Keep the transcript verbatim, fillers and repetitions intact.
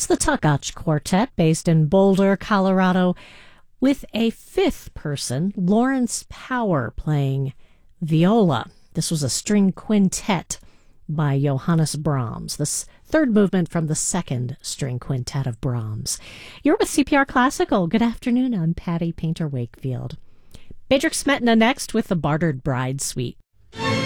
That's the Tagach Quartet, based in Boulder, Colorado, with a fifth person, Lawrence Power, playing viola. This was a string quintet by Johannes Brahms, this third movement from the second string quintet of Brahms. You're with C P R Classical. Good afternoon. I'm Patty Painter Wakefield. Bedřich Smetana next with the Bartered Bride Suite.